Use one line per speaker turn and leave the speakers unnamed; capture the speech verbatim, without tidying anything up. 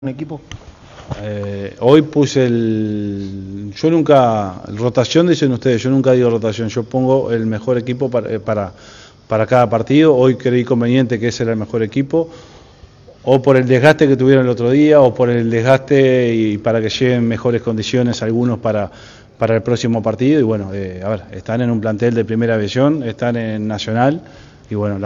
un equipo? Eh, hoy puse el... Yo nunca... Rotación dicen ustedes, yo nunca digo rotación, yo pongo el mejor equipo para, para, para cada partido. Hoy creí conveniente que ese era el mejor equipo, o por el desgaste que tuvieron el otro día, o por el desgaste y para que lleguen mejores condiciones algunos para, para el próximo partido. Y bueno, eh, a ver, están en un plantel de primera división, están en Nacional, y bueno, la